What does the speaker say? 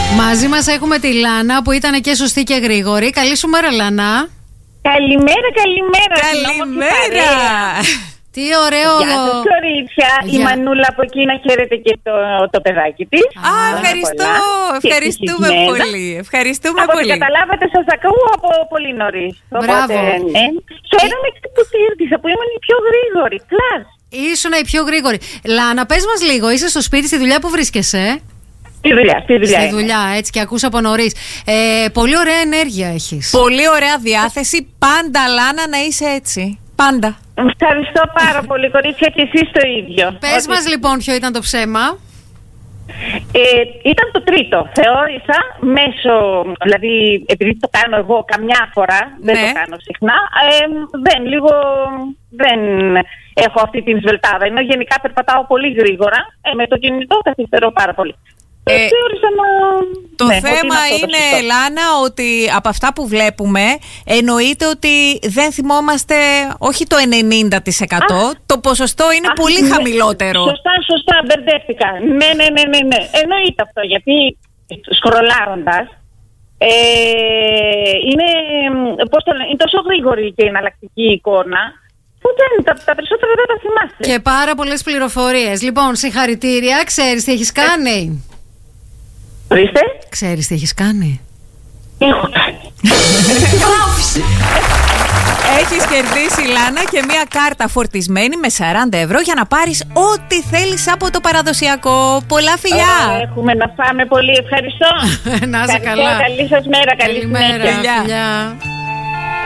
Μαζί μας έχουμε τη Λάνα που ήταν και σωστή και γρήγορη. Καλή σου μέρα, Λάνα. Καλημέρα. Καλημέρα. Τι ωραίο. Γεια σας, κορίτσια. Η Μανούλα από εκεί να χαίρεται και το παιδάκι της. Ευχαριστούμε πολύ. Ευχαριστούμε από πολύ. ό,τι καταλάβατε, σας ακούω από πολύ νωρίς. Μπράβο. Χαίρομαι που ήρθα, που ήμουν η πιο γρήγορη. Κλάς. Ήσουν η πιο γρήγορη. Λάνα, πες μας λίγο, είσαι στο σπίτι, στη δουλειά που βρίσκεσαι? Στη δουλειά, έτσι, και ακούς από νωρίς. Πολύ ωραία ενέργεια έχεις. Πολύ ωραία διάθεση. Πάντα, Λάνα, να είσαι έτσι. Πάντα. Ευχαριστώ πάρα πολύ, κορίτσια, και εσείς το ίδιο. Πες μας λοιπόν ποιο ήταν το ψέμα. Ήταν το τρίτο. Θεώρησα μέσω, δηλαδή επειδή το κάνω εγώ καμιά φορά, δεν το κάνω συχνά, δεν έχω αυτή την σβελτάδα. Ενώ γενικά περπατάω πολύ γρήγορα, με το κινητό καθυστερώ πάρα πολύ. Το θέμα είναι, Λάνα, ότι από αυτά που βλέπουμε εννοείται ότι δεν θυμόμαστε, όχι το 90%, το ποσοστό είναι πολύ χαμηλότερο. Σωστά, μπερδεύτηκα. Ναι. Εννοείται αυτό, γιατί σκρολάροντας είναι τόσο γρήγορη και εναλλακτική εικόνα που τα περισσότερα δεν τα θυμάστε. Και πάρα πολλές πληροφορίες. Λοιπόν, συγχαρητήρια. Ξέρεις τι έχεις κάνει? Ορίστε. Ξέρεις τι έχεις κάνει? Έχω κάνει. Έχεις κερδίσει, Λάνα, και μια κάρτα φορτισμένη με 40 ευρώ για να πάρεις ό,τι θέλεις από το παραδοσιακό. Πολλά φιλιά. Έχουμε να φάμε πολύ. Ευχαριστώ. Να είσαι καλά. Καλή σας μέρα. Καλή μέρα. συνέχεια. Φιλιά.